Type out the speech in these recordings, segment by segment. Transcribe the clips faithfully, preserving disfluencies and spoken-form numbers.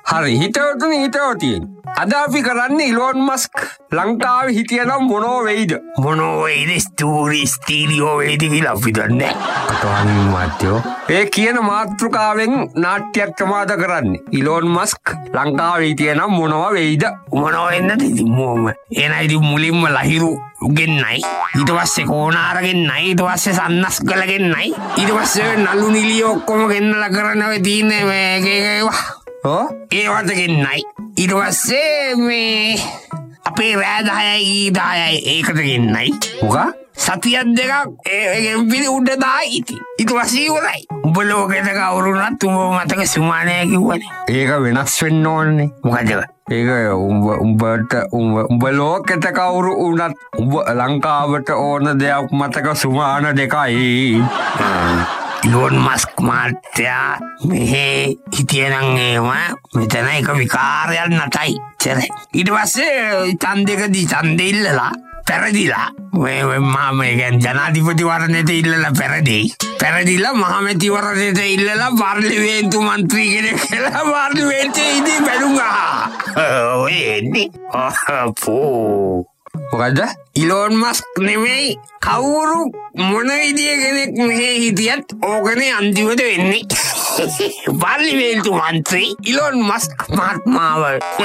හරි හිතවතුනි හිතවතින් අද අපි කරන්නේ ඉලෝන් මස්ක් ලංකාවේ හිටියනම් මොනෝ වෙයිද මොනෝ වෙයිද ස්ටෝරි ස්ටීරියෝ වෙයිද කියලා අපි දන්නේ අතවන්නේ මාත්‍යෝ ඒ කියන මාතෘකාවෙන් නාට්‍යයක් තමාද කරන්නේ ඉලෝන් මස්ක් ලංකාවේ හිටියනම් මොනවා වෙයිද මොනෝ වෙන්නද ඉතින් මොම එනයි ඉතින් මුලින්ම ලහිරු ගෙන්නයි ඊට පස්සේ කෝණාර ගෙන්නයි ඊට පස්සේ සන්නස් ගල ගෙන්නයි ඊට පස්සේ නළු නිලිය ඔක්කොම ගෙන්නලා කරනවා තියෙන්නේ මේ ඕ ඒ වටගෙන්නයි ඊට පස්සේ මේ අපේ රෑ දහයයි ඊ දහයයි ඒකට ගෙන්නයි මොකා සතියක් දෙකක් ඒ පිළි උඩ දායි ඉතින් ඊට පස්සේ ඉවරයි උඹ ලෝකෙට කවුරුනත් උඹ මතක සුමානය කිව්වනේ ඒක වෙනස් වෙන්න ඕනේ මොකද ඒක උඹ උඹට උඹ ලෝකෙට කවුරු වුණත් උඹ ලංකාවට ඕන දෙයක් මතක සුමාන දෙකයි ඉලෝන් මස්ක් මාත්‍යා මෙහෙ හිටියනම් ඒම මෙතන එක විකාරයක් නැතයි චරේ ඊට පස්සේ ඡන්දෙකදී ඡන්දෙ ඉල්ලලා පෙරදිලා මේ මම කියන්නේ ජනාධිපතිවරණයට ඉල්ලලා පෙරදෙයි පෙරදිලා මහමැතිවරණයට ඉල්ලලා පාර්ලිමේන්තු මන්ත්‍රී කෙනෙක් කියලා පාර්ලිමේන්තුවේ ඉදී බැලුම් අහා ඔය එන්නේ අපෝ මොකද්ද ඉලෝන් මස්ක් නෙමෙයි කවුරු මොන විදිය කෙනෙක් මෙහෙ හිටියත් ඕකනේ අන්තිමට වෙන්නේ පාර්ලිමේන්තු මන්ත්‍රී ඉලෝන් මස්ක් මහත්මාව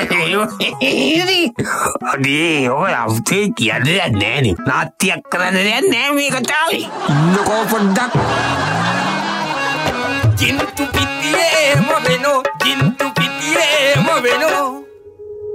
අනේ ඔය අවුතේ කියන්නේ නෑනේ නාට්‍යයක් කරන්න දෙයක් නෑ මේ කතාවේ ඉන්නකෝ පොඩ්ඩක් ජින්තු පිටියේ මොබෙනෝ ජින්තු පිටියේ මොබෙනෝ